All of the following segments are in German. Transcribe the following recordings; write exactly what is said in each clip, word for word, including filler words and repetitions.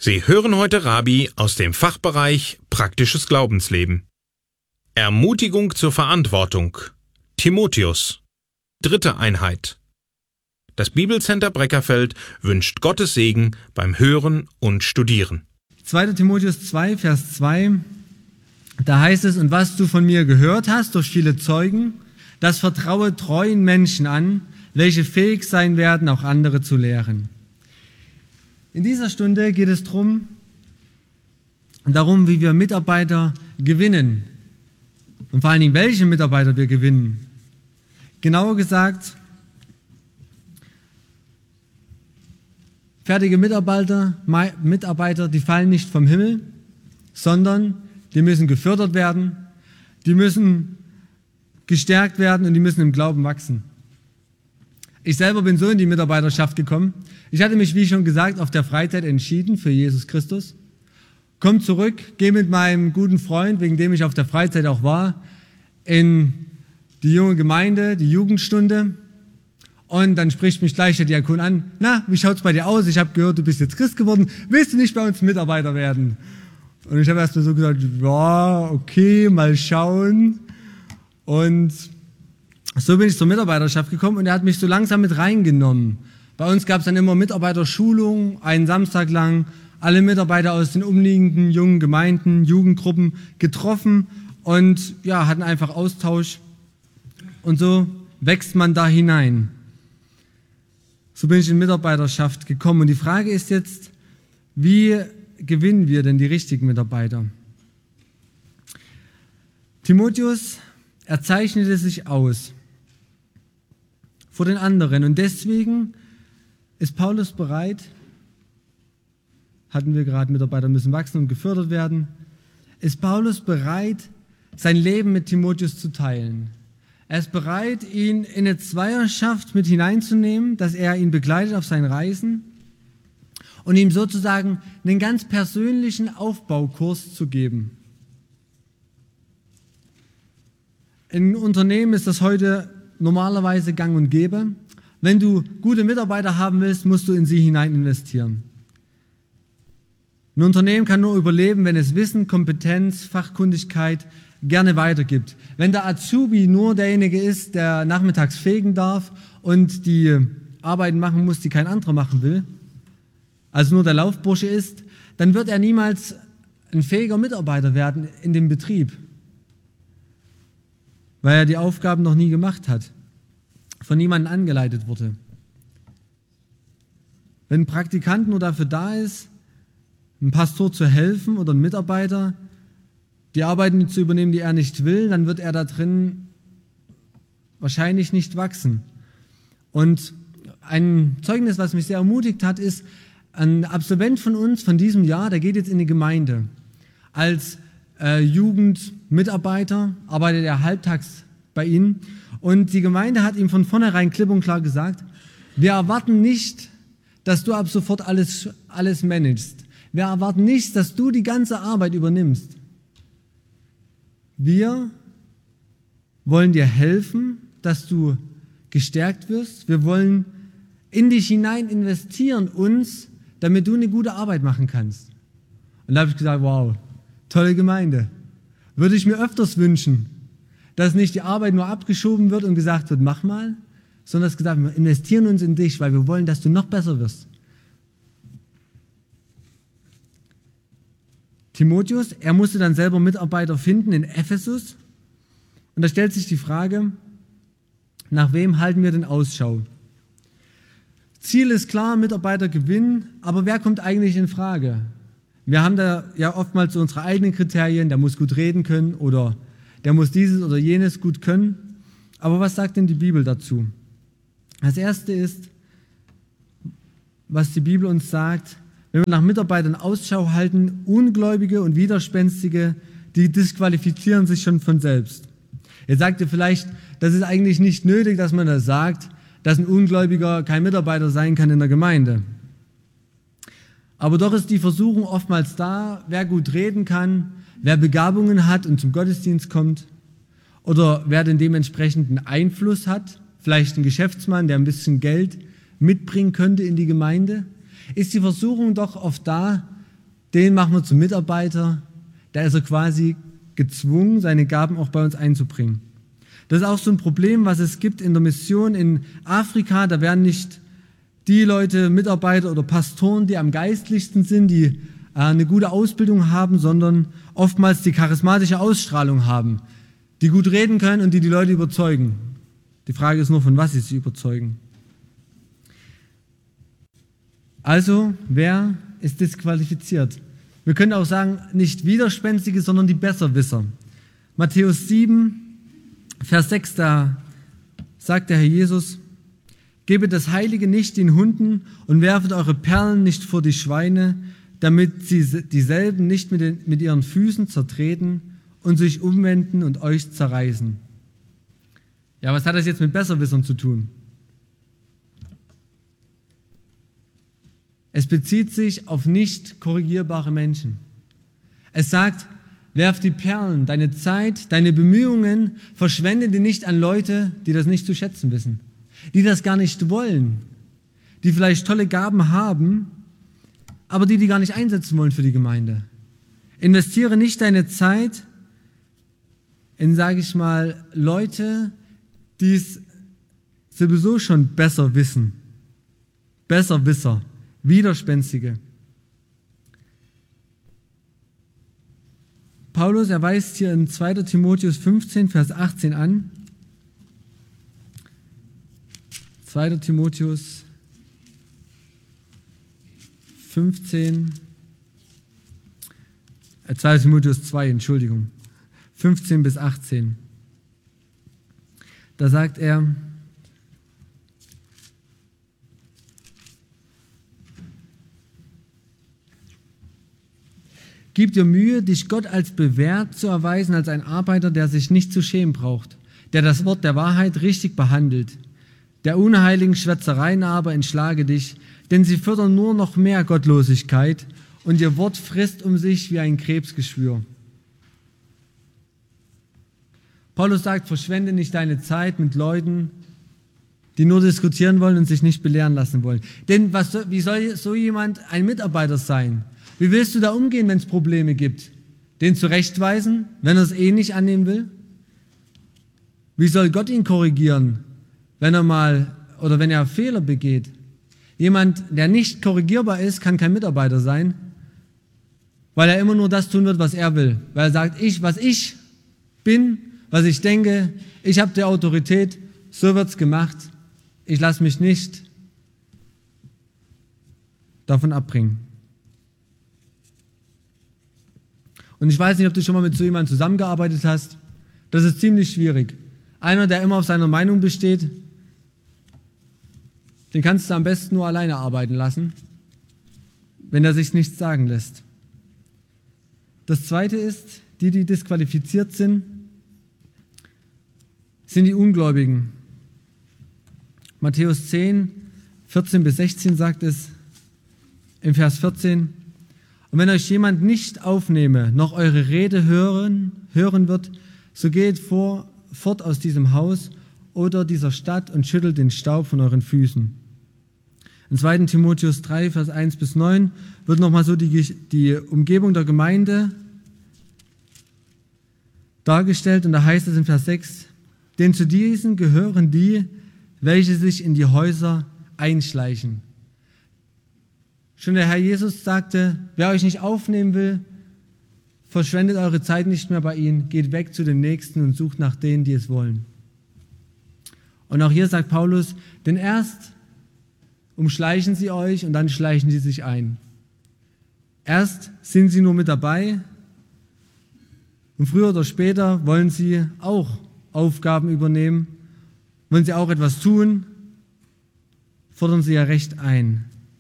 Sie hören heute Rabi aus dem Fachbereich Praktisches Glaubensleben. Ermutigung zur Verantwortung. Timotheus. Dritte Einheit. Das Bibelcenter Breckerfeld wünscht Gottes Segen beim Hören und Studieren. zweiter Timotheus zwei, Vers zwei, da heißt es, und was du von mir gehört hast durch viele Zeugen, das vertraue treuen Menschen an, welche fähig sein werden, auch andere zu lehren. In dieser Stunde geht es darum, darum, wie wir Mitarbeiter gewinnen und vor allen Dingen, welche Mitarbeiter wir gewinnen. Genauer gesagt, fertige Mitarbeiter, Mitarbeiter, die fallen nicht vom Himmel, sondern die müssen gefördert werden, die müssen gestärkt werden und die müssen im Glauben wachsen. Ich selber bin so in die Mitarbeiterschaft gekommen. Ich hatte mich, wie schon gesagt, auf der Freizeit entschieden für Jesus Christus. Komm zurück, gehe mit meinem guten Freund, wegen dem ich auf der Freizeit auch war, in die junge Gemeinde, die Jugendstunde. Und dann spricht mich gleich der Diakon an. Na, wie schaut's bei dir aus? Ich habe gehört, du bist jetzt Christ geworden. Willst du nicht bei uns Mitarbeiter werden? Und ich habe erst mal so gesagt, ja, okay, mal schauen. Und so bin ich zur Mitarbeiterschaft gekommen und er hat mich so langsam mit reingenommen. Bei uns gab es dann immer Mitarbeiterschulungen, einen Samstag lang, alle Mitarbeiter aus den umliegenden jungen Gemeinden, Jugendgruppen getroffen und ja, hatten einfach Austausch. Und so wächst man da hinein. So bin ich in Mitarbeiterschaft gekommen. Und die Frage ist jetzt, wie gewinnen wir denn die richtigen Mitarbeiter? Timotheus, er zeichnete sich aus vor den anderen. Und deswegen ist Paulus bereit, hatten wir gerade, Mitarbeiter müssen wachsen und gefördert werden, ist Paulus bereit, sein Leben mit Timotheus zu teilen. Er ist bereit, ihn in eine Zweierschaft mit hineinzunehmen, dass er ihn begleitet auf seinen Reisen und ihm sozusagen einen ganz persönlichen Aufbaukurs zu geben. In Unternehmen ist das heute normalerweise gang und gäbe. Wenn du gute Mitarbeiter haben willst, musst du in sie hinein investieren. Ein Unternehmen kann nur überleben, wenn es Wissen, Kompetenz, Fachkundigkeit gerne weitergibt. Wenn der Azubi nur derjenige ist, der nachmittags fegen darf und die Arbeiten machen muss, die kein anderer machen will, also nur der Laufbursche ist, dann wird er niemals ein fähiger Mitarbeiter werden in dem Betrieb, weil er die Aufgaben noch nie gemacht hat, von niemandem angeleitet wurde. Wenn ein Praktikant nur dafür da ist, einem Pastor zu helfen oder ein Mitarbeiter, die Arbeiten zu übernehmen, die er nicht will, dann wird er da drin wahrscheinlich nicht wachsen. Und ein Zeugnis, was mich sehr ermutigt hat, ist, ein Absolvent von uns, von diesem Jahr, der geht jetzt in die Gemeinde. Als äh, Jugendmitarbeiter arbeitet er halbtags bei ihnen. Und die Gemeinde hat ihm von vornherein klipp und klar gesagt, wir erwarten nicht, dass du ab sofort alles, alles managst. Wir erwarten nicht, dass du die ganze Arbeit übernimmst. Wir wollen dir helfen, dass du gestärkt wirst. Wir wollen in dich hinein investieren, uns, damit du eine gute Arbeit machen kannst. Und da habe ich gesagt, wow, tolle Gemeinde. Würde ich mir öfters wünschen, dass nicht die Arbeit nur abgeschoben wird und gesagt wird, mach mal, sondern dass gesagt wird, wir investieren uns in dich, weil wir wollen, dass du noch besser wirst. Timotheus, er musste dann selber Mitarbeiter finden in Ephesus. Und da stellt sich die Frage, nach wem halten wir denn Ausschau? Ziel ist klar, Mitarbeiter gewinnen, aber wer kommt eigentlich in Frage? Wir haben da ja oftmals so unsere eigenen Kriterien, der muss gut reden können oder der muss dieses oder jenes gut können. Aber was sagt denn die Bibel dazu? Das Erste ist, was die Bibel uns sagt, wenn wir nach Mitarbeitern Ausschau halten, Ungläubige und Widerspenstige, die disqualifizieren sich schon von selbst. Jetzt sagt ihr vielleicht, das ist eigentlich nicht nötig, dass man das sagt, dass ein Ungläubiger kein Mitarbeiter sein kann in der Gemeinde. Aber doch ist die Versuchung oftmals da, wer gut reden kann, wer Begabungen hat und zum Gottesdienst kommt oder wer den dementsprechenden Einfluss hat, vielleicht ein Geschäftsmann, der ein bisschen Geld mitbringen könnte in die Gemeinde, ist die Versuchung doch oft da, den machen wir zum Mitarbeiter, da ist er quasi gezwungen, seine Gaben auch bei uns einzubringen. Das ist auch so ein Problem, was es gibt in der Mission in Afrika. Da werden nicht die Leute, Mitarbeiter oder Pastoren, die am geistlichsten sind, die äh, eine gute Ausbildung haben, sondern oftmals die charismatische Ausstrahlung haben, die gut reden können und die die Leute überzeugen. Die Frage ist nur, von was sie sie überzeugen. Also, wer ist disqualifiziert? Wir können auch sagen, nicht Widerspenstige, sondern die Besserwisser. Matthäus sieben, Vers sechs, da sagt der Herr Jesus: Gebet das Heilige nicht den Hunden und werfet eure Perlen nicht vor die Schweine, damit sie dieselben nicht mit, den, mit ihren Füßen zertreten und sich umwenden und euch zerreißen. Ja, was hat das jetzt mit Besserwissern zu tun? Es bezieht sich auf nicht korrigierbare Menschen. Es sagt, werf die Perlen, deine Zeit, deine Bemühungen, verschwende die nicht an Leute, die das nicht zu schätzen wissen, die das gar nicht wollen, die vielleicht tolle Gaben haben, aber die die gar nicht einsetzen wollen für die Gemeinde. Investiere nicht deine Zeit in, sage ich mal, Leute, die es sowieso schon besser wissen. Besserwisser, Widerspenstige. Paulus, er weist hier in zweiter Timotheus fünfzehn, Vers achtzehn an. zweiter Timotheus fünfzehn, äh, zweiter Timotheus zwei, Entschuldigung, fünfzehn bis achtzehn. Da sagt er: Gib dir Mühe, dich Gott als bewährt zu erweisen, als ein Arbeiter, der sich nicht zu schämen braucht, der das Wort der Wahrheit richtig behandelt. Der unheiligen Schwätzereien aber entschlage dich, denn sie fördern nur noch mehr Gottlosigkeit und ihr Wort frisst um sich wie ein Krebsgeschwür. Paulus sagt, verschwende nicht deine Zeit mit Leuten, die nur diskutieren wollen und sich nicht belehren lassen wollen. Denn was, wie soll so jemand ein Mitarbeiter sein? Wie willst du da umgehen, wenn es Probleme gibt? Den zurechtweisen, wenn er es eh nicht annehmen will? Wie soll Gott ihn korrigieren, wenn er mal oder wenn er Fehler begeht? Jemand, der nicht korrigierbar ist, kann kein Mitarbeiter sein, weil er immer nur das tun wird, was er will. Weil er sagt, ich, was ich bin, was ich denke, ich habe die Autorität, so wird's gemacht. Ich lasse mich nicht davon abbringen. Und ich weiß nicht, ob du schon mal mit so jemandem zusammengearbeitet hast. Das ist ziemlich schwierig. Einer, der immer auf seiner Meinung besteht, den kannst du am besten nur alleine arbeiten lassen, wenn er sich nichts sagen lässt. Das Zweite ist, die, die disqualifiziert sind, sind die Ungläubigen. Matthäus zehn, vierzehn bis sechzehn sagt es im Vers vierzehn: Und wenn euch jemand nicht aufnehme, noch eure Rede hören, hören wird, so geht vor, fort aus diesem Haus oder dieser Stadt und schüttelt den Staub von euren Füßen. In zweiter Timotheus drei, Vers eins bis neun wird nochmal so die, die Umgebung der Gemeinde dargestellt und da heißt es in Vers sechs: Denn zu diesen gehören die, welche sich in die Häuser einschleichen. Schon der Herr Jesus sagte, wer euch nicht aufnehmen will, verschwendet eure Zeit nicht mehr bei ihnen, geht weg zu dem Nächsten und sucht nach denen, die es wollen. Und auch hier sagt Paulus, denn erst umschleichen sie euch und dann schleichen sie sich ein. Erst sind sie nur mit dabei und früher oder später wollen sie auch Aufgaben übernehmen, wollen sie auch etwas tun, fordern sie ja Recht ein.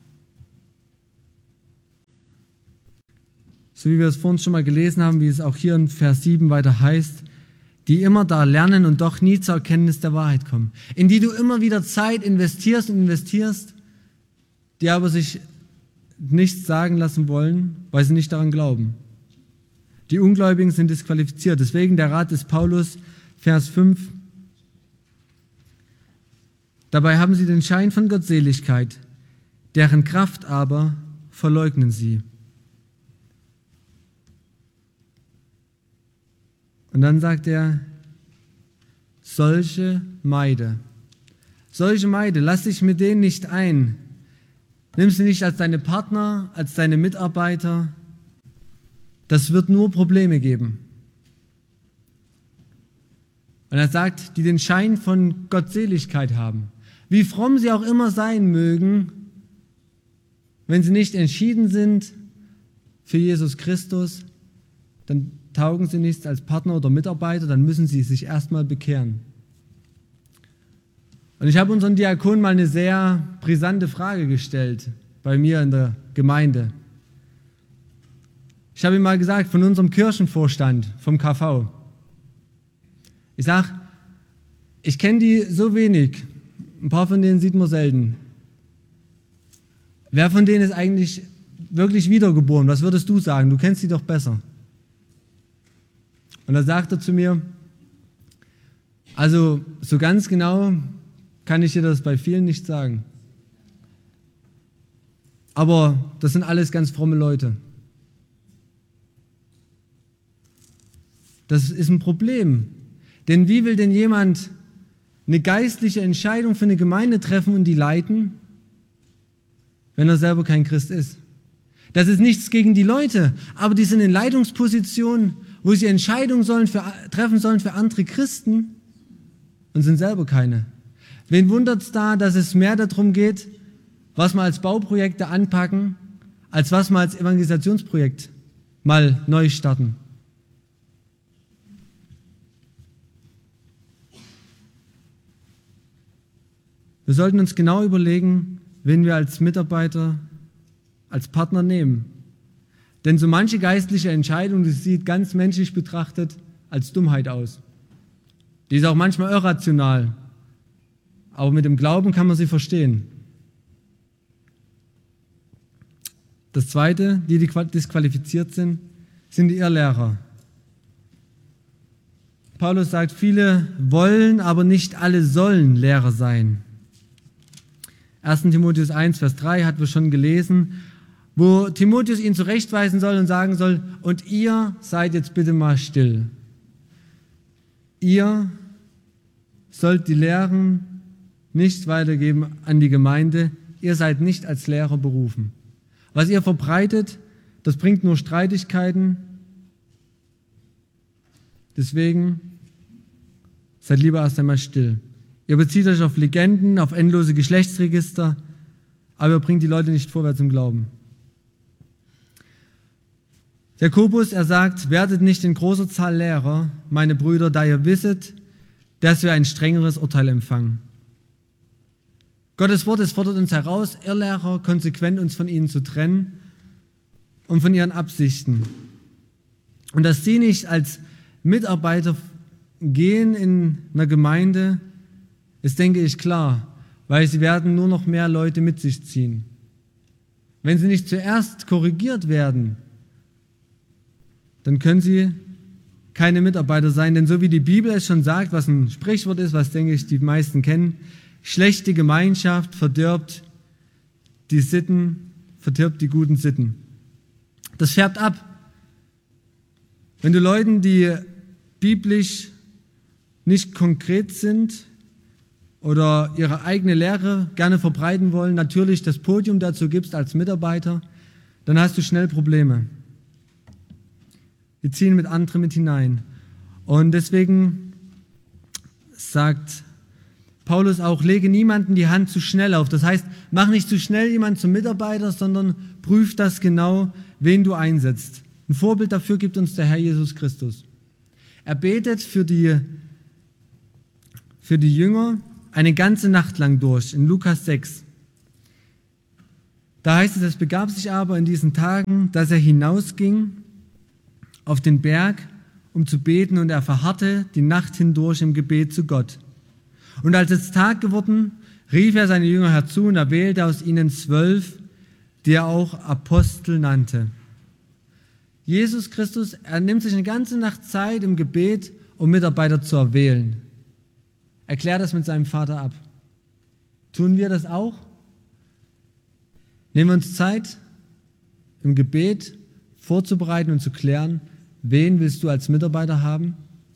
So wie wir es vorhin schon mal gelesen haben, wie es auch hier in Vers sieben weiter heißt, die immer da lernen und doch nie zur Erkenntnis der Wahrheit kommen. In die du immer wieder Zeit investierst und investierst, die aber sich nichts sagen lassen wollen, weil sie nicht daran glauben. Die Ungläubigen sind disqualifiziert. Deswegen der Rat des Paulus, Vers fünf. Dabei haben sie den Schein von Gottseligkeit, deren Kraft aber verleugnen sie. Und dann sagt er, solche meide. Solche meide, lass dich mit denen nicht ein. Nimm sie nicht als deine Partner, als deine Mitarbeiter. Das wird nur Probleme geben. Und er sagt, die den Schein von Gottseligkeit haben. Wie fromm sie auch immer sein mögen, wenn sie nicht entschieden sind für Jesus Christus, dann taugen sie nichts als Partner oder Mitarbeiter, dann müssen sie sich erstmal bekehren. Und ich habe unseren Diakonen mal eine sehr brisante Frage gestellt, bei mir in der Gemeinde. Ich habe ihm mal gesagt, von unserem Kirchenvorstand, vom K V. Ich sage, ich kenne die so wenig, ein paar von denen sieht man selten. Wer von denen ist eigentlich wirklich wiedergeboren? Was würdest du sagen? Du kennst sie doch besser. Und da sagt er zu mir, also so ganz genau kann ich dir das bei vielen nicht sagen. Aber das sind alles ganz fromme Leute. Das ist ein Problem. Denn wie will denn jemand eine geistliche Entscheidung für eine Gemeinde treffen und die leiten, wenn er selber kein Christ ist? Das ist nichts gegen die Leute, aber die sind in Leitungspositionen, wo sie Entscheidungen sollen für, treffen sollen für andere Christen und sind selber keine. Wen wundert es da, dass es mehr darum geht, was wir als Bauprojekte anpacken, als was wir als Evangelisationsprojekt mal neu starten? Wir sollten uns genau überlegen, wen wir als Mitarbeiter, als Partner nehmen. Denn so manche geistliche Entscheidung, die sieht ganz menschlich betrachtet als Dummheit aus. Die ist auch manchmal irrational. Aber mit dem Glauben kann man sie verstehen. Das Zweite, die, die disqualifiziert sind, sind die Irrlehrer. Paulus sagt, viele wollen, aber nicht alle sollen Lehrer sein. erster Timotheus eins, Vers drei hatten wir schon gelesen, wo Timotheus ihn zurechtweisen soll und sagen soll, und ihr seid jetzt bitte mal still. Ihr sollt die Lehren nicht weitergeben an die Gemeinde. Ihr seid nicht als Lehrer berufen. Was ihr verbreitet, das bringt nur Streitigkeiten. Deswegen seid lieber erst einmal still. Ihr bezieht euch auf Legenden, auf endlose Geschlechtsregister, aber ihr bringt die Leute nicht vorwärts im Glauben. Jakobus, er sagt, werdet nicht in großer Zahl Lehrer, meine Brüder, da ihr wisset, dass wir ein strengeres Urteil empfangen. Gottes Wort, es fordert uns heraus, Irrlehrer konsequent uns von ihnen zu trennen und von ihren Absichten. Und dass sie nicht als Mitarbeiter gehen in einer Gemeinde, ist, denke ich, klar, weil sie werden nur noch mehr Leute mit sich ziehen. Wenn sie nicht zuerst korrigiert werden, dann können sie keine Mitarbeiter sein, denn so wie die Bibel es schon sagt, was ein Sprichwort ist, was, denke ich, die meisten kennen, schlechte Gemeinschaft verdirbt die Sitten, verdirbt die guten Sitten. Das färbt ab. Wenn du Leuten, die biblisch nicht konkret sind oder ihre eigene Lehre gerne verbreiten wollen, natürlich das Podium dazu gibst als Mitarbeiter, dann hast du schnell Probleme. Wir ziehen mit anderen mit hinein. Und deswegen sagt Paulus auch, lege niemanden die Hand zu schnell auf. Das heißt, mach nicht zu schnell jemanden zum Mitarbeiter, sondern prüf das genau, wen du einsetzt. Ein Vorbild dafür gibt uns der Herr Jesus Christus. Er betet für die, für die Jünger eine ganze Nacht lang durch, in Lukas sechs. Da heißt es, es begab sich aber in diesen Tagen, dass er hinausging auf den Berg, um zu beten, und er verharrte die Nacht hindurch im Gebet zu Gott. Und als es Tag geworden, rief er seine Jünger herzu und er wählte aus ihnen zwölf, die er auch Apostel nannte. Jesus Christus, er nimmt sich eine ganze Nacht Zeit im Gebet, um Mitarbeiter zu erwählen. Er klärt das mit seinem Vater ab. Tun wir das auch? Nehmen wir uns Zeit, im Gebet vorzubereiten und zu klären, wen willst du als Mitarbeiter haben?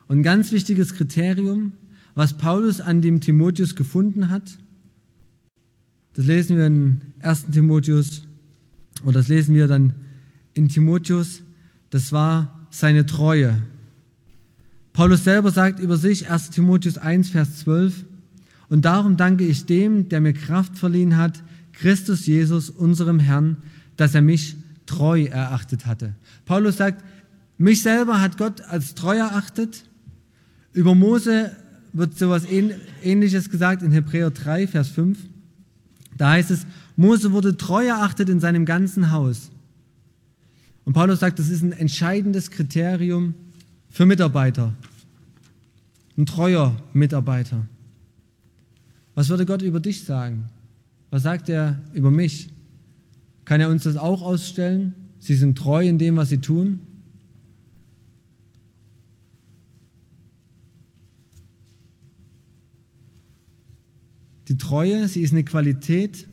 Und ein ganz wichtiges Kriterium, was Paulus an dem Timotheus gefunden hat, das lesen wir in ersten Timotheus, oder das lesen wir dann in Timotheus, das war seine Treue. Paulus selber sagt über sich, erster Timotheus eins, Vers zwölf, und darum danke ich dem, der mir Kraft verliehen hat, Christus Jesus, unserem Herrn, dass er mich treu erachtet hatte. Paulus sagt, mich selber hat Gott als treu erachtet. Über Mose wird sowas Ähnliches gesagt in Hebräer drei, Vers fünf. Da heißt es, Mose wurde treu erachtet in seinem ganzen Haus. Und Paulus sagt, das ist ein entscheidendes Kriterium für Mitarbeiter. Ein treuer Mitarbeiter. Was würde Gott über dich sagen? Was sagt er über mich? Kann er uns das auch ausstellen? Sie sind treu in dem, was sie tun? Die Treue, sie ist eine Qualität.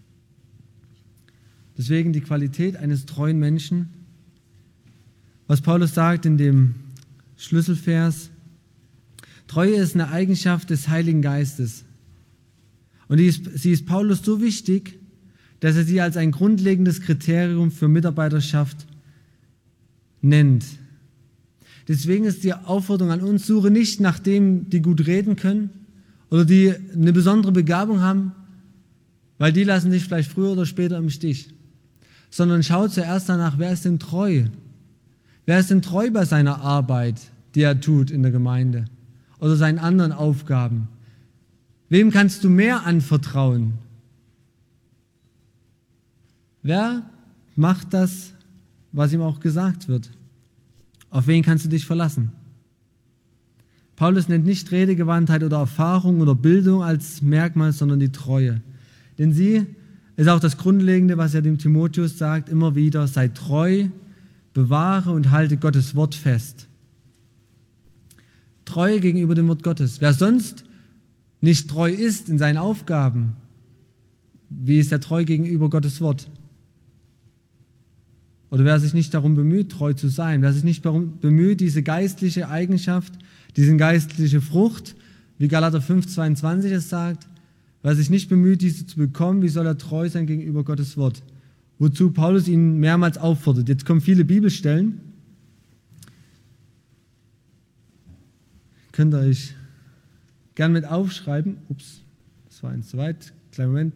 Deswegen die Qualität eines treuen Menschen. Was Paulus sagt in dem Schlüsselvers, Treue ist eine Eigenschaft des Heiligen Geistes. Und die ist, sie ist Paulus so wichtig, dass er sie als ein grundlegendes Kriterium für Mitarbeiterschaft nennt. Deswegen ist die Aufforderung an uns, suche nicht nach denen, die gut reden können oder die eine besondere Begabung haben, weil die lassen dich vielleicht früher oder später im Stich, sondern schau zuerst danach, wer ist denn treu? Wer ist denn treu bei seiner Arbeit, die er tut in der Gemeinde oder seinen anderen Aufgaben? Wem kannst du mehr anvertrauen? Wer macht das, was ihm auch gesagt wird? Auf wen kannst du dich verlassen? Paulus nennt nicht Redegewandtheit oder Erfahrung oder Bildung als Merkmal, sondern die Treue. Denn sie ist auch das Grundlegende, was er dem Timotheus sagt, immer wieder, sei treu, bewahre und halte Gottes Wort fest. Treue gegenüber dem Wort Gottes. Wer sonst nicht treu ist in seinen Aufgaben, wie ist er treu gegenüber Gottes Wort? Oder wer sich nicht darum bemüht, treu zu sein, wer sich nicht darum bemüht, diese geistliche Eigenschaft, diese geistliche Frucht, wie Galater fünf, zweiundzwanzig es sagt, wer sich nicht bemüht, diese zu bekommen, wie soll er treu sein gegenüber Gottes Wort? Wozu Paulus ihn mehrmals auffordert. Jetzt kommen viele Bibelstellen. Könnt ihr euch gern mit aufschreiben. Ups, das war eins zu weit. Kleinen Moment.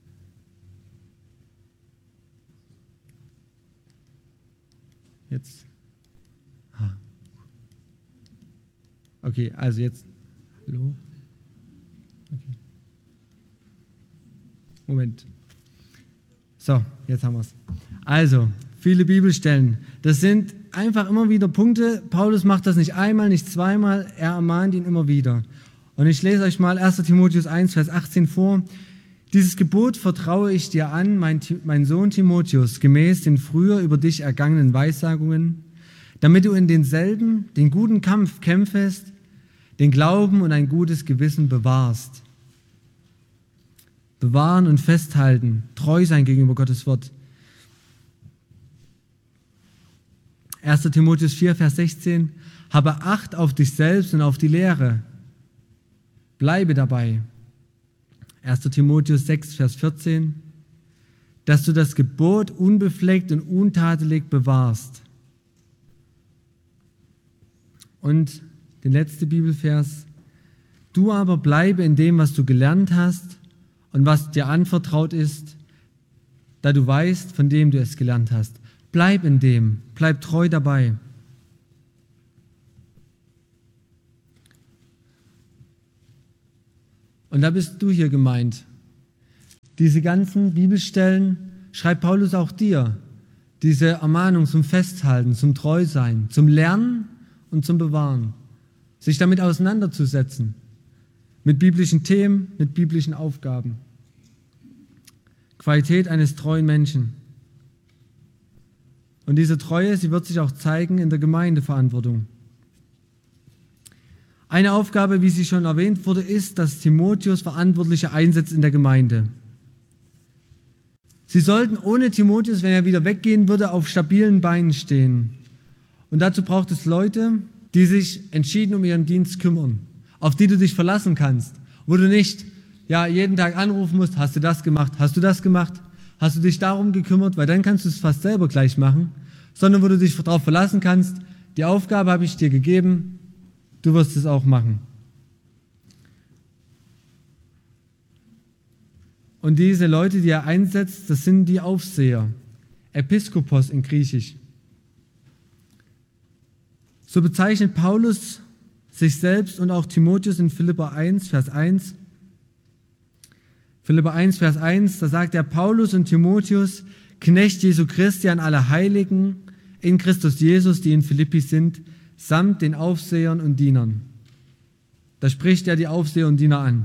Jetzt. Ah. Okay, also jetzt. Hallo? Okay. Moment. So, jetzt haben wir es. Also, viele Bibelstellen. Das sind einfach immer wieder Punkte. Paulus macht das nicht einmal, nicht zweimal. Er ermahnt ihn immer wieder. Und ich lese euch mal erster Timotheus eins, Vers achtzehn vor. Dieses Gebot vertraue ich dir an, mein, mein Sohn Timotheus, gemäß den früher über dich ergangenen Weissagungen, damit du in denselben den guten Kampf kämpfest, den Glauben und ein gutes Gewissen bewahrst. Bewahren und festhalten, treu sein gegenüber Gottes Wort. erster Timotheus vier, Vers sechzehn. Habe Acht auf dich selbst und auf die Lehre. Bleibe dabei. erster Timotheus sechs, Vers vierzehn. Dass du das Gebot unbefleckt und untadelig bewahrst. Und der letzte Bibelvers. Du aber bleibe in dem, was du gelernt hast und was dir anvertraut ist, da du weißt, von dem du es gelernt hast. Bleib in dem, bleib treu dabei. Und da bist du hier gemeint. Diese ganzen Bibelstellen schreibt Paulus auch dir. Diese Ermahnung zum Festhalten, zum Treusein, zum Lernen und zum Bewahren. Sich damit auseinanderzusetzen. Mit biblischen Themen, mit biblischen Aufgaben. Qualität eines treuen Menschen. Und diese Treue, sie wird sich auch zeigen in der Gemeindeverantwortung. Eine Aufgabe, wie sie schon erwähnt wurde, ist, dass Timotheus Verantwortliche einsetzt in der Gemeinde. Sie sollten ohne Timotheus, wenn er wieder weggehen würde, auf stabilen Beinen stehen. Und dazu braucht es Leute, die sich entschieden um ihren Dienst kümmern, auf die du dich verlassen kannst, wo du nicht ja, jeden Tag anrufen musst, hast du das gemacht, hast du das gemacht, hast du dich darum gekümmert, weil dann kannst du es fast selber gleich machen, sondern wo du dich darauf verlassen kannst, die Aufgabe habe ich dir gegeben, du wirst es auch machen. Und diese Leute, die er einsetzt, das sind die Aufseher, Episkopos in Griechisch. So bezeichnet Paulus sich selbst und auch Timotheus in Philipper eins, Vers eins. Philipper eins, Vers eins, da sagt er, Paulus und Timotheus, Knecht Jesu Christi an alle Heiligen in Christus Jesus, die in Philippi sind, samt den Aufsehern und Dienern. Da spricht er die Aufseher und Diener an.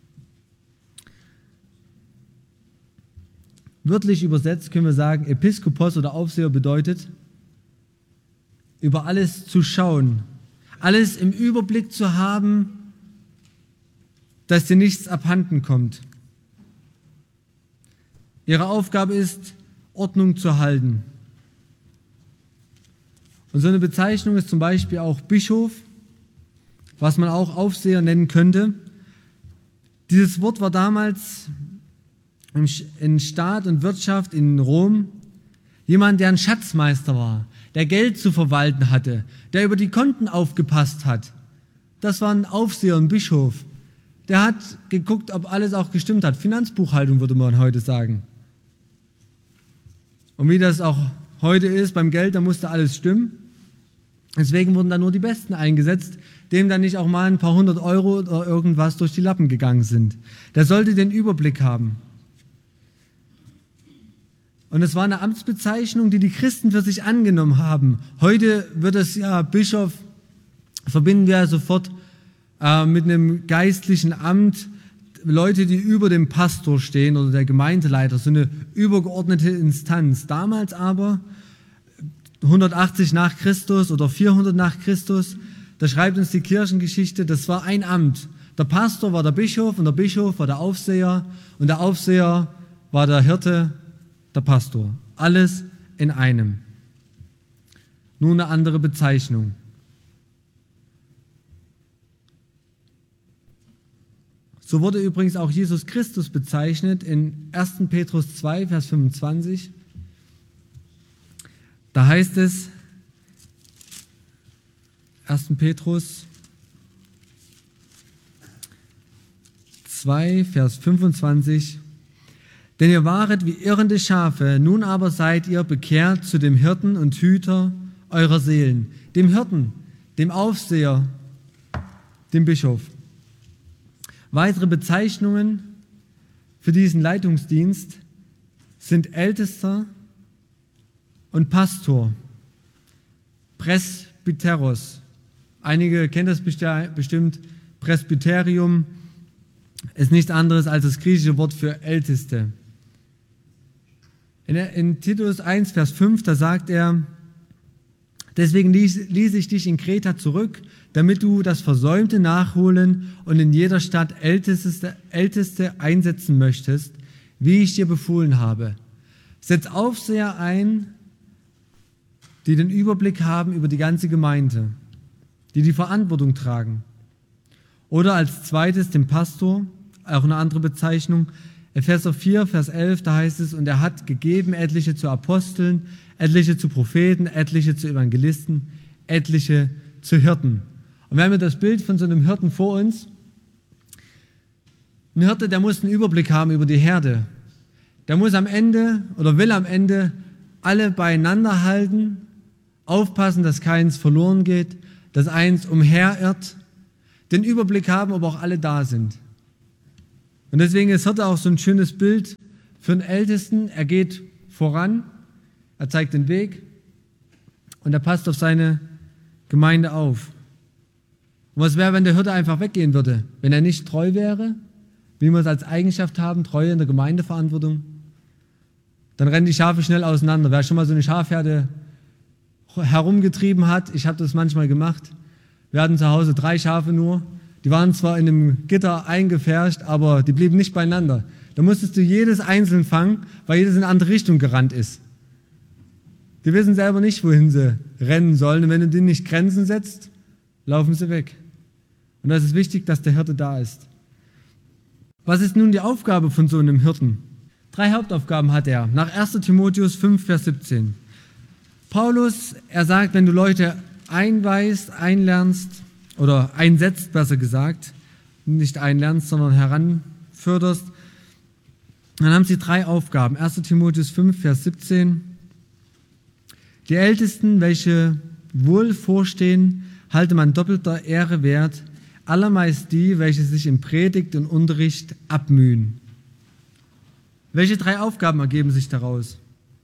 Wörtlich übersetzt können wir sagen, Episkopos oder Aufseher bedeutet, über alles zu schauen, alles im Überblick zu haben, dass dir nichts abhanden kommt. Ihre Aufgabe ist, Ordnung zu halten. Und so eine Bezeichnung ist zum Beispiel auch Bischof, was man auch Aufseher nennen könnte. Dieses Wort war damals in Staat und Wirtschaft in Rom jemand, der ein Schatzmeister war, der Geld zu verwalten hatte, der über die Konten aufgepasst hat. Das war ein Aufseher, ein Bischof. Der hat geguckt, ob alles auch gestimmt hat. Finanzbuchhaltung würde man heute sagen. Und wie das auch heute ist beim Geld, da musste alles stimmen. Deswegen wurden da nur die Besten eingesetzt, dem dann nicht auch mal ein paar hundert Euro oder irgendwas durch die Lappen gegangen sind. Der sollte den Überblick haben. Und es war eine Amtsbezeichnung, die die Christen für sich angenommen haben. Heute wird es ja Bischof, verbinden wir sofort äh, mit einem geistlichen Amt, Leute, die über dem Pastor stehen oder der Gemeindeleiter, so eine übergeordnete Instanz. Damals aber, hundertachtzig nach Christus oder vierhundert nach Christus, da schreibt uns die Kirchengeschichte, das war ein Amt. Der Pastor war der Bischof und der Bischof war der Aufseher und der Aufseher war der Hirte, der Pastor. Alles in einem. Nur eine andere Bezeichnung. So wurde übrigens auch Jesus Christus bezeichnet in erster Petrus zwei, Vers fünfundzwanzig. Da heißt es, erster Petrus zwei, Vers fünfundzwanzig. Denn ihr waret wie irrende Schafe, nun aber seid ihr bekehrt zu dem Hirten und Hüter eurer Seelen, dem Hirten, dem Aufseher, dem Bischof. Weitere Bezeichnungen für diesen Leitungsdienst sind Ältester und Pastor, Presbyteros. Einige kennen das bestimmt, Presbyterium ist nichts anderes als das griechische Wort für Älteste. In, in Titus eins, Vers fünf, da sagt er, deswegen ließ, ließ ich dich in Kreta zurück, damit du das Versäumte nachholen und in jeder Stadt Älteste, Älteste einsetzen möchtest, wie ich dir befohlen habe. Setz Aufseher ein, die den Überblick haben über die ganze Gemeinde, die die Verantwortung tragen. Oder als zweites den Pastor, auch eine andere Bezeichnung, Epheser vier, Vers elf, da heißt es, und er hat gegeben etliche zu Aposteln, etliche zu Propheten, etliche zu Evangelisten, etliche zu Hirten. Und wir haben ja das Bild von so einem Hirten vor uns. Ein Hirte, der muss einen Überblick haben über die Herde. Der muss am Ende oder will am Ende alle beieinander halten, aufpassen, dass keins verloren geht, dass eins umherirrt, den Überblick haben, ob auch alle da sind. Und deswegen ist Hirte auch so ein schönes Bild für einen Ältesten. Er geht voran, er zeigt den Weg und er passt auf seine Gemeinde auf. Und was wäre, wenn der Hirte einfach weggehen würde? Wenn er nicht treu wäre, wie wir es als Eigenschaft haben, Treue in der Gemeindeverantwortung, dann rennen die Schafe schnell auseinander. Wer schon mal so eine Schafherde herumgetrieben hat, ich habe das manchmal gemacht. Wir hatten zu Hause drei Schafe nur. Die waren zwar in einem Gitter eingepfercht, aber die blieben nicht beieinander. Da musstest du jedes einzeln fangen, weil jedes in eine andere Richtung gerannt ist. Die wissen selber nicht, wohin sie rennen sollen. Und wenn du denen nicht Grenzen setzt, laufen sie weg. Und das ist wichtig, dass der Hirte da ist. Was ist nun die Aufgabe von so einem Hirten? Drei Hauptaufgaben hat er, nach erster Timotheus fünf, Vers siebzehn. Paulus, er sagt, wenn du Leute einweist, einlernst oder einsetzt, besser gesagt, nicht einlernst, sondern heranförderst, dann haben sie drei Aufgaben. erster Timotheus fünf, Vers siebzehn. Die Ältesten, welche wohl vorstehen, halte man doppelter Ehre wert, allermeist die, welche sich in Predigt und Unterricht abmühen. Welche drei Aufgaben ergeben sich daraus?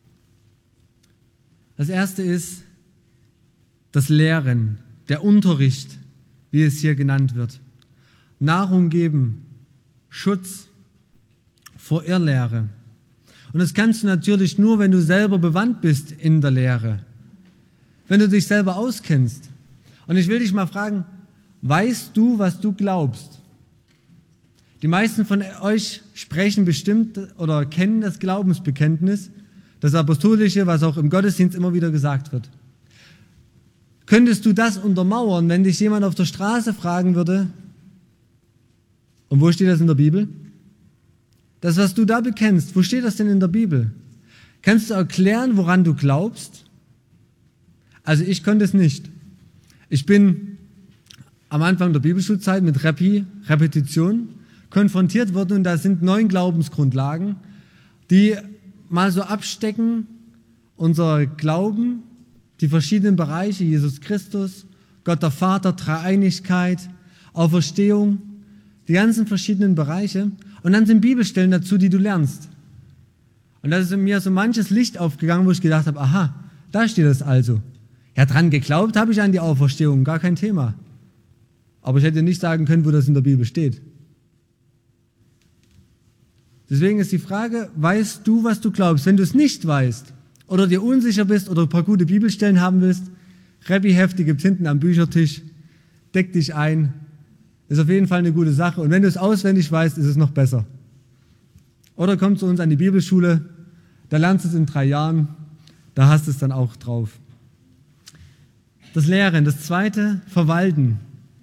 Das erste ist das Lehren, der Unterricht, wie es hier genannt wird. Nahrung geben, Schutz vor Irrlehre. Und das kannst du natürlich nur, wenn du selber bewandt bist in der Lehre, wenn du dich selber auskennst. Und ich will dich mal fragen, weißt du, was du glaubst? Die meisten von euch sprechen bestimmt oder kennen das Glaubensbekenntnis, das Apostolische, was auch im Gottesdienst immer wieder gesagt wird. Könntest du das untermauern, wenn dich jemand auf der Straße fragen würde, und wo steht das in der Bibel? Das, was du da bekennst, wo steht das denn in der Bibel? Kannst du erklären, woran du glaubst? Also ich konnte es nicht. Ich bin am Anfang der Bibelschulzeit mit Repi, Repetition, konfrontiert worden und da sind neun Glaubensgrundlagen, die mal so abstecken, unser Glauben, die verschiedenen Bereiche, Jesus Christus, Gott der Vater, Dreieinigkeit, Auferstehung, die ganzen verschiedenen Bereiche. Und dann sind Bibelstellen dazu, die du lernst. Und da ist in mir so manches Licht aufgegangen, wo ich gedacht habe, aha, da steht es also. Ja, dran geglaubt habe ich an die Auferstehung, gar kein Thema. Aber ich hätte nicht sagen können, wo das in der Bibel steht. Deswegen ist die Frage, weißt du, was du glaubst? Wenn du es nicht weißt oder dir unsicher bist oder ein paar gute Bibelstellen haben willst, Repi-Hefte gibt es hinten am Büchertisch, deck dich ein. Ist auf jeden Fall eine gute Sache. Und wenn du es auswendig weißt, ist es noch besser. Oder komm zu uns an die Bibelschule, da lernst du es in drei Jahren, da hast du es dann auch drauf. Das Lehren. Das zweite, verwalten.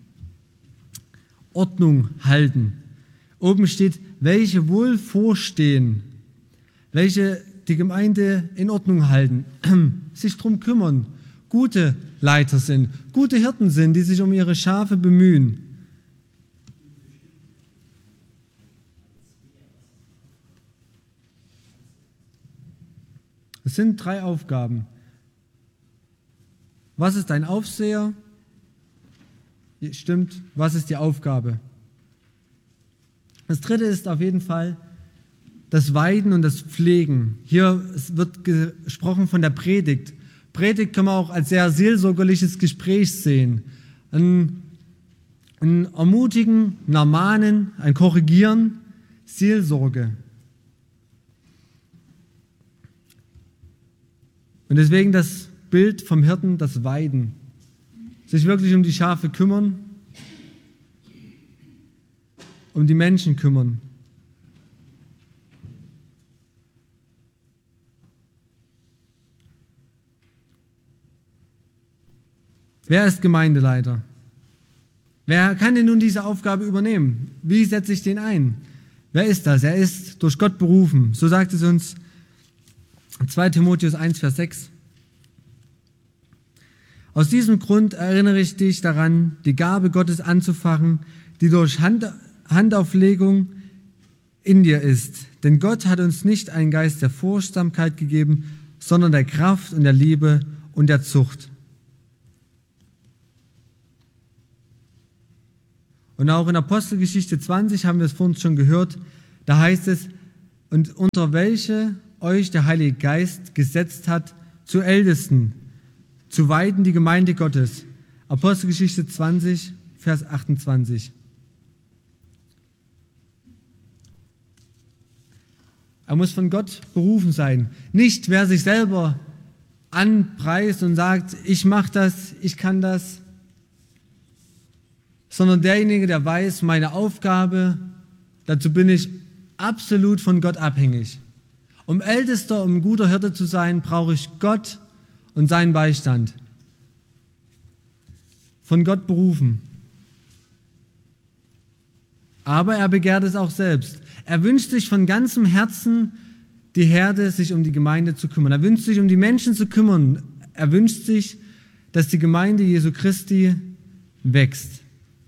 Ordnung halten. Oben steht, welche wohl vorstehen, welche die Gemeinde in Ordnung halten, sich drum kümmern, gute Leiter sind, gute Hirten sind, die sich um ihre Schafe bemühen. Es sind drei Aufgaben. Was ist ein Aufseher? Stimmt, was ist die Aufgabe? Das dritte ist auf jeden Fall das Weiden und das Pflegen. Hier wird gesprochen von der Predigt. Predigt kann man auch als sehr seelsorgerliches Gespräch sehen. Ein, ein Ermutigen, ein Ermahnen, ein Korrigieren, Seelsorge. Und deswegen das Bild vom Hirten, das Weiden. Sich wirklich um die Schafe kümmern, um die Menschen kümmern. Wer ist Gemeindeleiter? Wer kann denn nun diese Aufgabe übernehmen? Wie setze ich den ein? Wer ist das? Er ist durch Gott berufen. So sagt es uns zweiter Timotheus eins, Vers sechs. Aus diesem Grund erinnere ich dich daran, die Gabe Gottes anzufachen, die durch Hand, Handauflegung in dir ist. Denn Gott hat uns nicht einen Geist der Furchtsamkeit gegeben, sondern der Kraft und der Liebe und der Zucht. Und auch in Apostelgeschichte zwanzig haben wir es vorhin schon gehört, da heißt es, und unter welche euch der Heilige Geist gesetzt hat, zu Ältesten, zu weiden die Gemeinde Gottes. Apostelgeschichte zwanzig, Vers achtundzwanzig. Er muss von Gott berufen sein. Nicht, wer sich selber anpreist und sagt, ich mache das, ich kann das, sondern derjenige, der weiß, meine Aufgabe, dazu bin ich absolut von Gott abhängig. Um Ältester, um ein guter Hirte zu sein, brauche ich Gott und seinen Beistand. von Gott berufen. Aber er begehrt es auch selbst. Er wünscht sich von ganzem Herzen, die Herde sich um die Gemeinde zu kümmern. Er wünscht sich, um die Menschen zu kümmern. Er wünscht sich, dass die Gemeinde Jesu Christi wächst.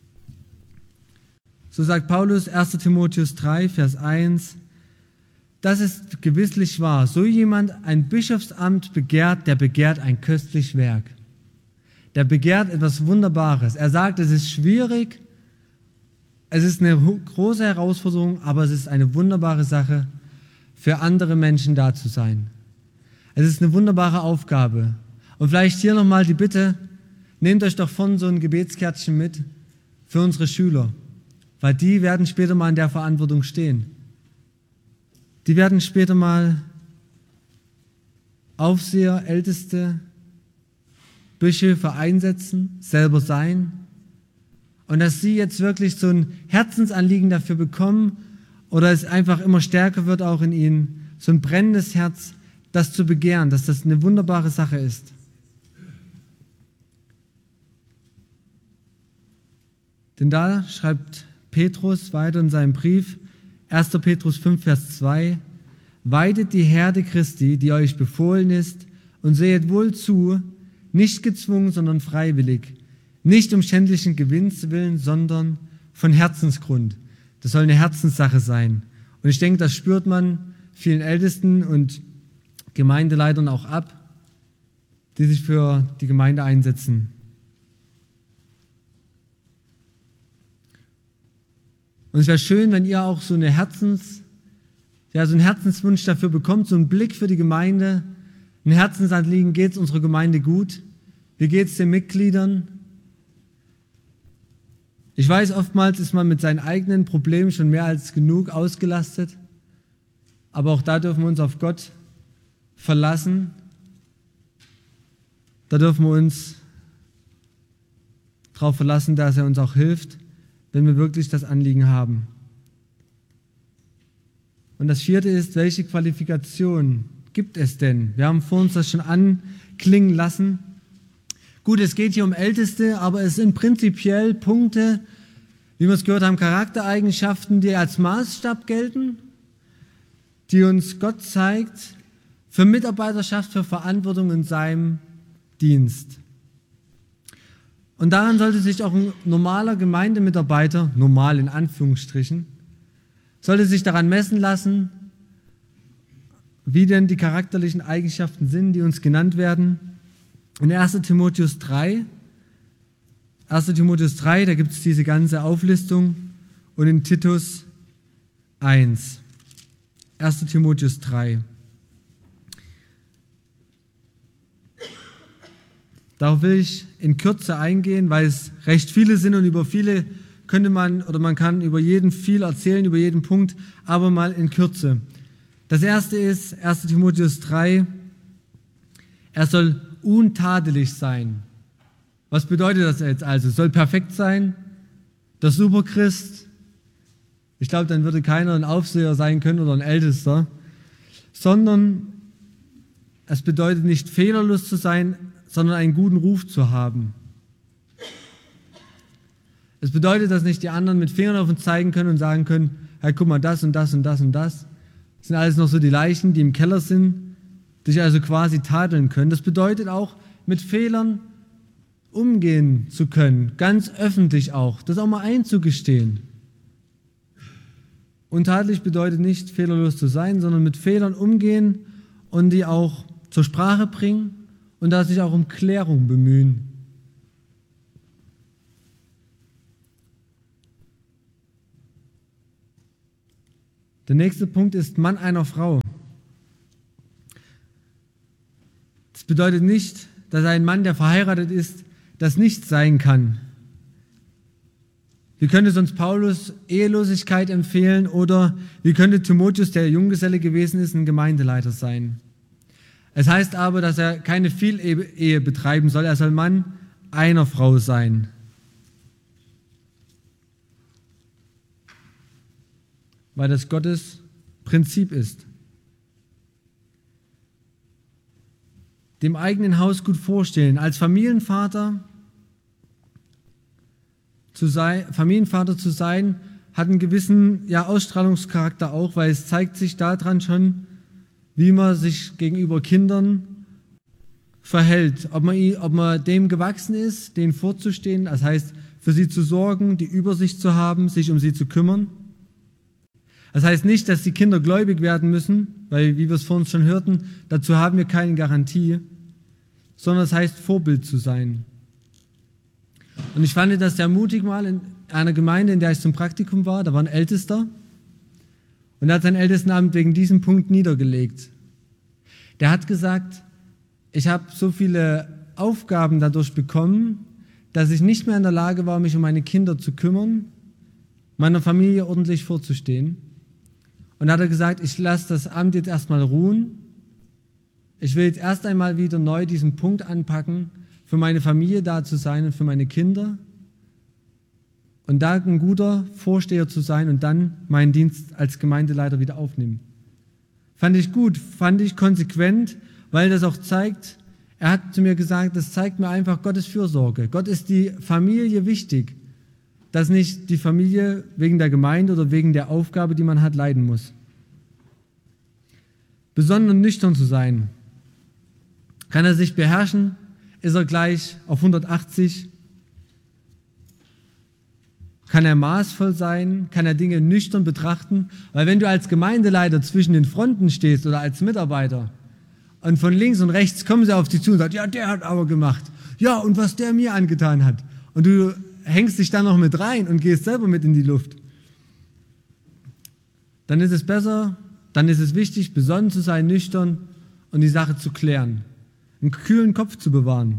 So sagt Paulus, erster Timotheus drei, Vers eins, das ist gewisslich wahr. So jemand ein Bischofsamt begehrt, der begehrt ein köstlich Werk. Der begehrt etwas Wunderbares. Er sagt, es ist schwierig, es ist eine große Herausforderung, aber es ist eine wunderbare Sache, für andere Menschen da zu sein. Es ist eine wunderbare Aufgabe. Und vielleicht hier nochmal die Bitte, nehmt euch doch von so ein Gebetskärtchen mit für unsere Schüler, weil die werden später mal in der Verantwortung stehen. Die werden später mal Aufseher, Älteste, Bischöfe einsetzen, selber sein. Und dass sie jetzt wirklich so ein Herzensanliegen dafür bekommen oder es einfach immer stärker wird auch in ihnen, so ein brennendes Herz, das zu begehren, dass das eine wunderbare Sache ist. Denn da schreibt Petrus weiter in seinem Brief, erster Petrus fünf, Vers zwei, weidet die Herde Christi, die euch befohlen ist, und sehet wohl zu, nicht gezwungen, sondern freiwillig, nicht um schändlichen Gewinns willen, sondern von Herzensgrund. Das soll eine Herzenssache sein. Und ich denke, das spürt man vielen Ältesten und Gemeindeleitern auch ab, die sich für die Gemeinde einsetzen. Und es wäre schön, wenn ihr auch so eine Herzens, ja, so einen Herzenswunsch dafür bekommt, so einen Blick für die Gemeinde, ein Herzensanliegen, geht es unserer Gemeinde gut? Wie geht es den Mitgliedern? Ich weiß, oftmals ist man mit seinen eigenen Problemen schon mehr als genug ausgelastet, aber auch da dürfen wir uns auf Gott verlassen. Da dürfen wir uns darauf verlassen, dass er uns auch hilft, wenn wir wirklich das Anliegen haben. Und das vierte ist, welche Qualifikation gibt es denn? Wir haben vor uns das schon anklingen lassen. Gut, es geht hier um Älteste, aber es sind prinzipiell Punkte, wie wir es gehört haben, Charaktereigenschaften, die als Maßstab gelten, die uns Gott zeigt für Mitarbeiterschaft, für Verantwortung in seinem Dienst. Und daran sollte sich auch ein normaler Gemeindemitarbeiter, normal in Anführungsstrichen, sollte sich daran messen lassen, wie denn die charakterlichen Eigenschaften sind, die uns genannt werden. In erster Timotheus drei, erster Timotheus drei, da gibt es diese ganze Auflistung, und in Titus eins, erster Timotheus drei. Darauf will ich in Kürze eingehen, weil es recht viele sind und über viele könnte man oder man kann über jeden viel erzählen, über jeden Punkt, aber mal in Kürze. Das erste ist erster Timotheus drei, er soll untadelig sein. Was bedeutet das jetzt also? Soll perfekt sein? Der Superchrist? Ich glaube, dann würde keiner ein Aufseher sein können oder ein Ältester, sondern es bedeutet nicht fehlerlos zu sein, sondern einen guten Ruf zu haben. Es bedeutet, dass nicht die anderen mit Fingern auf uns zeigen können und sagen können, hey, guck mal, das und das und das und das. Das sind alles noch so die Leichen, die im Keller sind, dich also quasi tadeln können. Das bedeutet auch, mit Fehlern umgehen zu können, ganz öffentlich auch, das auch mal einzugestehen. Untadelig bedeutet nicht, fehlerlos zu sein, sondern mit Fehlern umgehen und die auch zur Sprache bringen und da sich auch um Klärung bemühen. Der nächste Punkt ist Mann einer Frau. Das bedeutet nicht, dass ein Mann, der verheiratet ist, das nicht sein kann. Wie könnte sonst Paulus Ehelosigkeit empfehlen oder wie könnte Timotheus, der Junggeselle gewesen ist, ein Gemeindeleiter sein? Es heißt aber, dass er keine Vielehe betreiben soll, er soll Mann einer Frau sein. Weil das Gottes Prinzip ist. Dem eigenen Haus gut vorstehen. Als Familienvater, zu sein, Familienvater zu sein, hat einen gewissen ja, Ausstrahlungscharakter auch, weil es zeigt sich daran schon, wie man sich gegenüber Kindern verhält. Ob man, ob man dem gewachsen ist, denen vorzustehen, das heißt, für sie zu sorgen, die Übersicht zu haben, sich um sie zu kümmern. Das heißt nicht, dass die Kinder gläubig werden müssen, weil, wie wir es vorhin schon hörten, dazu haben wir keine Garantie, sondern es heißt, Vorbild zu sein. Und ich fand das sehr mutig mal in einer Gemeinde, in der ich zum Praktikum war, da war ein Ältester und er hat sein Ältestenamt wegen diesem Punkt niedergelegt. Der hat gesagt, ich habe so viele Aufgaben dadurch bekommen, dass ich nicht mehr in der Lage war, mich um meine Kinder zu kümmern, meiner Familie ordentlich vorzustehen. Und da hat er gesagt, ich lasse das Amt jetzt erstmal ruhen. Ich will jetzt erst einmal wieder neu diesen Punkt anpacken, für meine Familie da zu sein und für meine Kinder. Und da ein guter Vorsteher zu sein und dann meinen Dienst als Gemeindeleiter wieder aufnehmen. Fand ich gut, fand ich konsequent, weil das auch zeigt, er hat zu mir gesagt, das zeigt mir einfach Gottes Fürsorge. Gott ist die Familie wichtig, dass nicht die Familie wegen der Gemeinde oder wegen der Aufgabe, die man hat, leiden muss. Besonnen und nüchtern zu sein. Kann er sich beherrschen? Ist er gleich auf hundertachtzig? Kann er maßvoll sein? Kann er Dinge nüchtern betrachten? Weil wenn du als Gemeindeleiter zwischen den Fronten stehst oder als Mitarbeiter und von links und rechts kommen sie auf dich zu und sagen, ja, der hat aber gemacht. Ja, und was der mir angetan hat. Und du hängst dich dann noch mit rein und gehst selber mit in die Luft. Dann ist es besser, dann ist es wichtig, besonnen zu sein, nüchtern und die Sache zu klären. Einen kühlen Kopf zu bewahren.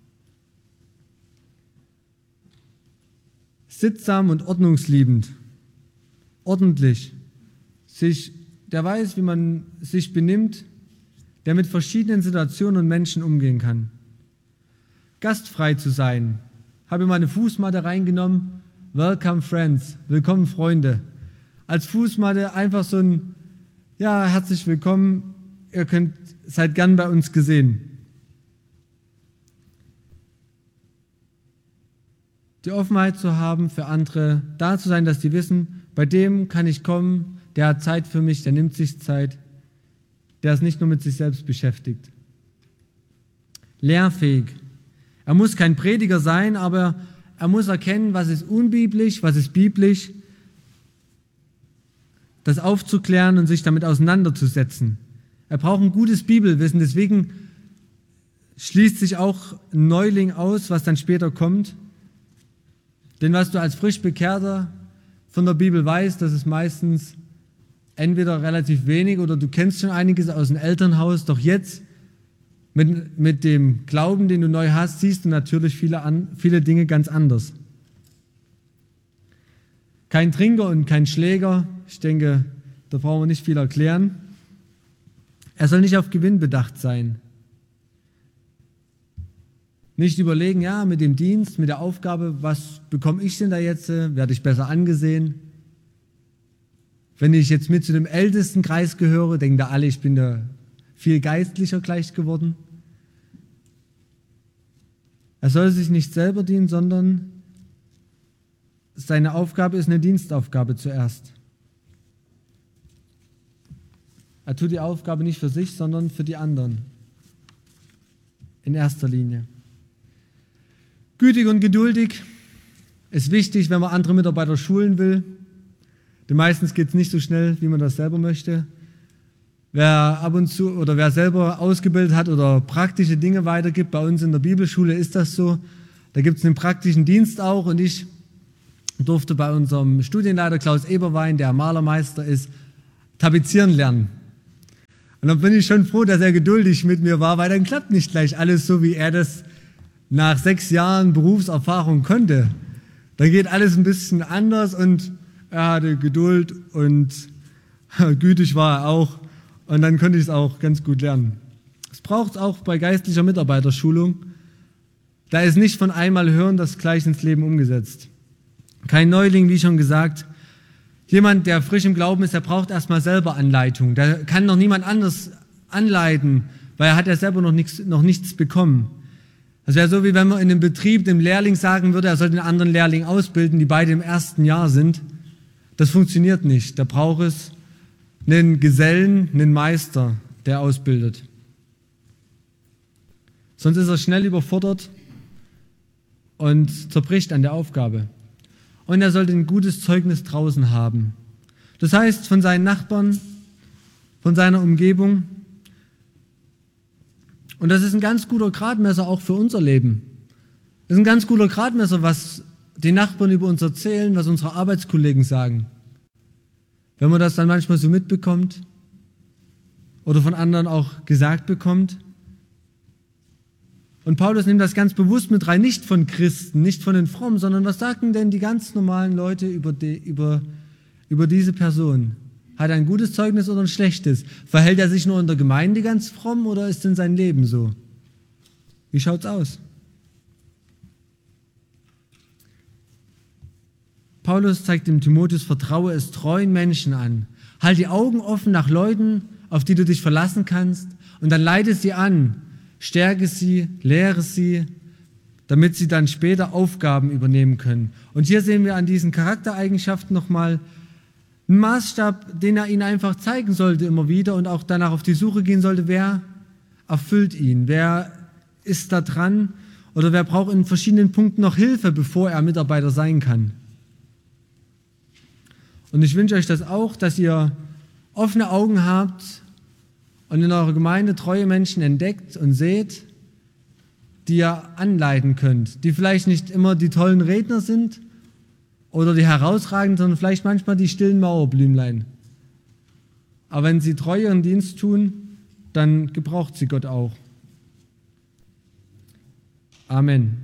Sittsam und ordnungsliebend. Ordentlich. Sich, der weiß, wie man sich benimmt, der mit verschiedenen Situationen und Menschen umgehen kann. Gastfrei zu sein. Habe meine Fußmatte reingenommen. Welcome Friends. Willkommen Freunde. Als Fußmatte einfach so ein, ja, herzlich willkommen. Ihr könnt, seid gern bei uns gesehen. Die Offenheit zu haben für andere, da zu sein, dass die wissen, bei dem kann ich kommen, der hat Zeit für mich, der nimmt sich Zeit, der ist nicht nur mit sich selbst beschäftigt. Lehrfähig. Er muss kein Prediger sein, aber er muss erkennen, was ist unbiblisch, was ist biblisch, das aufzuklären und sich damit auseinanderzusetzen. Er braucht ein gutes Bibelwissen, deswegen schließt sich auch ein Neuling aus, was dann später kommt. Denn was du als frisch Bekehrter von der Bibel weißt, das ist meistens entweder relativ wenig oder du kennst schon einiges aus dem Elternhaus, doch jetzt mit, mit dem Glauben, den du neu hast, siehst du natürlich viele, an, viele Dinge ganz anders. Kein Trinker und kein Schläger, ich denke, da brauchen wir nicht viel erklären. Er soll nicht auf Gewinn bedacht sein. Nicht überlegen, ja, mit dem Dienst, mit der Aufgabe, was bekomme ich denn da jetzt, werde ich besser angesehen? Wenn ich jetzt mit zu dem ältesten Kreis gehöre, denken da alle, ich bin da viel geistlicher gleich geworden. Er soll sich nicht selber dienen, sondern seine Aufgabe ist eine Dienstaufgabe zuerst. Er tut die Aufgabe nicht für sich, sondern für die anderen. In erster Linie. Gütig und geduldig ist wichtig, wenn man andere Mitarbeiter schulen will. Denn meistens geht es nicht so schnell, wie man das selber möchte. Wer ab und zu oder wer selber ausgebildet hat oder praktische Dinge weitergibt, bei uns in der Bibelschule ist das so. Da gibt es einen praktischen Dienst auch und ich durfte bei unserem Studienleiter Klaus Eberwein, der Malermeister ist, tapezieren lernen. Und dann bin ich schon froh, dass er geduldig mit mir war, weil dann klappt nicht gleich alles so, wie er das nach sechs Jahren Berufserfahrung konnte. Da geht alles ein bisschen anders und er hatte Geduld und gütig war er auch und dann konnte ich es auch ganz gut lernen. Es braucht auch bei geistlicher Mitarbeiterschulung. Da ist nicht von einmal hören, das gleich ins Leben umgesetzt. Kein Neuling, wie schon gesagt. Jemand, der frisch im Glauben ist, der braucht erstmal selber Anleitung. Der kann noch niemand anders anleiten, weil er hat ja selber noch nichts, noch nichts bekommen. Das wäre so, wie wenn man in einem Betrieb dem Lehrling sagen würde, er soll den anderen Lehrling ausbilden, die beide im ersten Jahr sind. Das funktioniert nicht. Da braucht es einen Gesellen, einen Meister, der ausbildet. Sonst ist er schnell überfordert und zerbricht an der Aufgabe. Und er sollte ein gutes Zeugnis draußen haben. Das heißt, von seinen Nachbarn, von seiner Umgebung. Und das ist ein ganz guter Gradmesser auch für unser Leben. Das ist ein ganz guter Gradmesser, was die Nachbarn über uns erzählen, was unsere Arbeitskollegen sagen. Wenn man das dann manchmal so mitbekommt oder von anderen auch gesagt bekommt. Und Paulus nimmt das ganz bewusst mit rein, nicht von Christen, nicht von den Frommen, sondern was sagen denn die ganz normalen Leute über, die, über, über diese Person? Hat er ein gutes Zeugnis oder ein schlechtes? Verhält er sich nur in der Gemeinde ganz fromm oder ist denn sein Leben so? Wie schaut's aus? Paulus zeigt dem Timotheus, vertraue es treuen Menschen an. Halt die Augen offen nach Leuten, auf die du dich verlassen kannst und dann leite sie an. Stärke sie, lehre sie, damit sie dann später Aufgaben übernehmen können. Und hier sehen wir an diesen Charaktereigenschaften nochmal einen Maßstab, den er ihnen einfach zeigen sollte immer wieder und auch danach auf die Suche gehen sollte, wer erfüllt ihn, wer ist da dran oder wer braucht in verschiedenen Punkten noch Hilfe, bevor er Mitarbeiter sein kann. Und ich wünsche euch das auch, dass ihr offene Augen habt und in eurer Gemeinde treue Menschen entdeckt und seht, die ihr anleiten könnt, die vielleicht nicht immer die tollen Redner sind oder die herausragenden, sondern vielleicht manchmal die stillen Mauerblümlein. Aber wenn sie treu ihren Dienst tun, dann gebraucht sie Gott auch. Amen.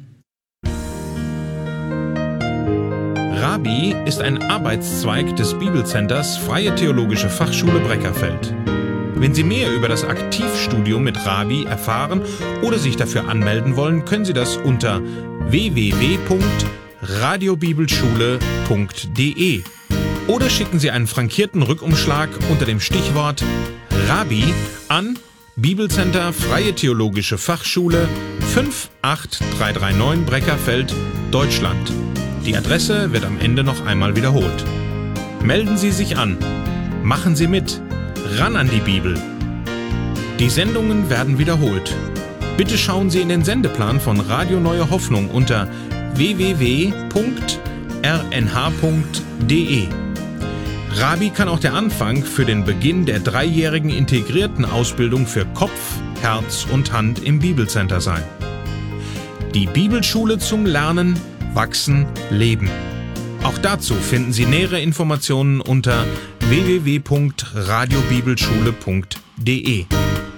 Rabbi ist ein Arbeitszweig des Bibelcenters Freie Theologische Fachschule Breckerfeld. Wenn Sie mehr über das Aktivstudium mit Rabbi erfahren oder sich dafür anmelden wollen, können Sie das unter w w w punkt radiobibelschule punkt d e oder schicken Sie einen frankierten Rückumschlag unter dem Stichwort Rabbi an Bibelcenter Freie Theologische Fachschule fünf acht drei drei neun Breckerfeld, Deutschland. Die Adresse wird am Ende noch einmal wiederholt. Melden Sie sich an. Machen Sie mit. Ran an die Bibel. Die Sendungen werden wiederholt. Bitte schauen Sie in den Sendeplan von Radio Neue Hoffnung unter w w w punkt r n h punkt d e. Rabbi kann auch der Anfang für den Beginn der dreijährigen integrierten Ausbildung für Kopf, Herz und Hand im Bibelcenter sein. Die Bibelschule zum Lernen, Wachsen, Leben. Auch dazu finden Sie nähere Informationen unter w w w punkt radiobibelschule punkt d e.